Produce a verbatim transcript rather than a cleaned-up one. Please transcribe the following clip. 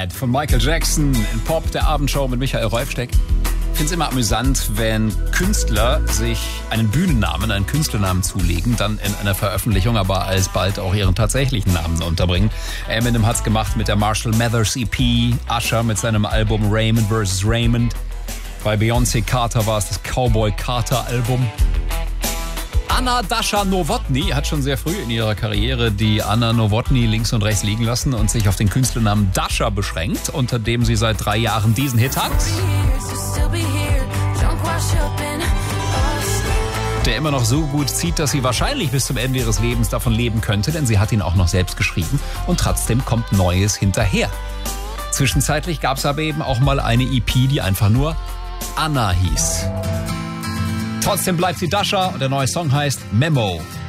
Bad von Michael Jackson in Pop, der Abendshow mit Michael Rolfsteck. Ich finde es immer amüsant, wenn Künstler sich einen Bühnennamen, einen Künstlernamen zulegen, dann in einer Veröffentlichung aber alsbald auch ihren tatsächlichen Namen unterbringen. Eminem hat's gemacht mit der Marshall Mathers E P, Usher mit seinem Album Raymond versus. Raymond. Bei Beyoncé Carter war es das Cowboy Carter Album. Anna Dasha Nowotny hat schon sehr früh in ihrer Karriere die Anna Nowotny links und rechts liegen lassen und sich auf den Künstlernamen Dasha beschränkt, unter dem sie seit drei Jahren diesen Hit hat. Der immer noch so gut zieht, dass sie wahrscheinlich bis zum Ende ihres Lebens davon leben könnte, denn sie hat ihn auch noch selbst geschrieben und trotzdem kommt Neues hinterher. Zwischenzeitlich gab es aber eben auch mal eine E P, die einfach nur Anna hieß. Trotzdem bleibt sie Dasha und der neue Song heißt Memo.